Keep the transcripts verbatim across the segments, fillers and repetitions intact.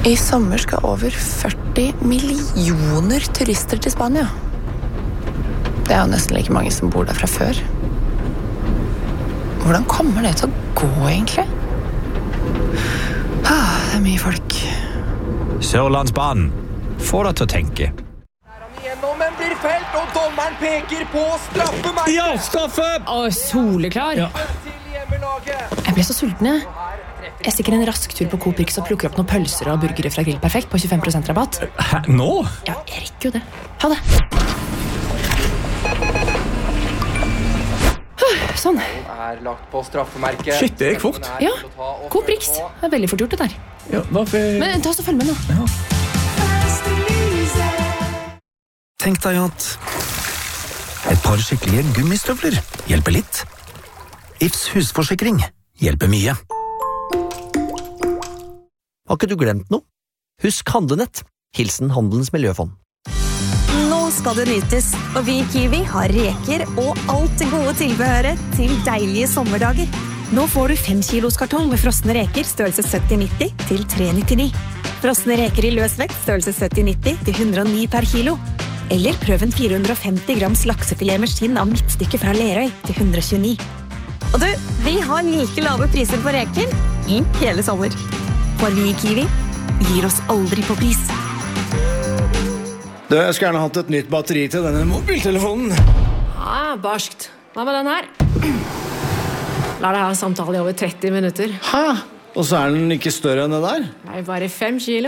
I sommer skal over førti millioner turister til Spania. Det er jo nesten like mange som bor der fra før. Hvordan kommer det til å gå, egentlig? Ah, det er mye folk. Sørlandsbanen får deg til å tenke. Gjennom en blir felt, og dommeren peker på straffemerket. Ja, straffe! Å, soleklar. Ja. Jeg ble så sulten, jeg. Jeg stikker en rask tur på Coop Rix og plukker opp noen pølser og burgere fra Grill Perfekt på tjuefem prosent rabatt. Hæ, nå? Ja, jeg rekker jo det. Ha det. Sånn. Er lagt på straffemerket. Shit, det gikk fort. Ja, Coop Rix. Det er veldig fort gjort det der. Ja, hvorfor... Men ta oss og følg med nå. Ja. Tenk deg at et par skikkelige gummistøvler hjelper litt. Ifs husforsikring hjelper mye. Har ikke du glemt noe? Husk Handlenett. Hilsen Handelens Miljøfond. Nå skal det nytes, og vi i Kiwi har reker og alt det gode tilbehøret til deilige sommerdager. Nå får du fem kilos kartong med frosne reker størrelse sytti nitti til tre nittini. Frosne reker i løsvekt størrelse sytti nitti til hundre og ni per kilo. Eller prøv en fire hundre og femti grams laksefilet med skinn av midtstykke fra Lerøy til hundre og tjueni. Og du, vi har like lave priser på reker i hele sommer. For vi i Kiwi gir oss aldri på pris. Du, jeg skulle gjerne hatt et nytt batteri til denne mobiltelefonen. Ja, barskt. Hva med den her? La deg ha en samtale i over tretti minutter. Hæ? Og så er den ikke større enn det der? Nei, bare fem kilo.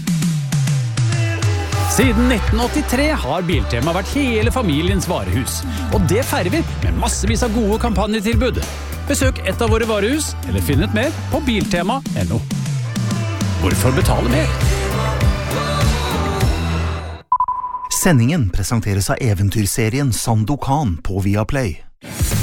Siden nitten åttitre har Biltema vært hele familiens varehus. Og det feirer vi med massevis av gode kampanjetilbud. Besøk et av våre varehus, eller finn ut mer på biltema punktum no. Hvorfor betale mer? Sendingen presenteres av eventyrserien Sandokan på Viaplay.